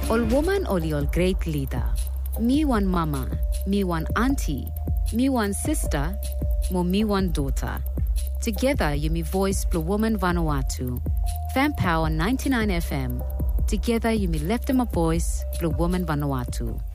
Ol woman oli ol great leader. Me one mama, me one auntie, me one sister, mo me one daughter. Together you me voice Blue Woman Vanuatu. Fan Power 99 FM. Together you me left them a voice Blue Woman Vanuatu.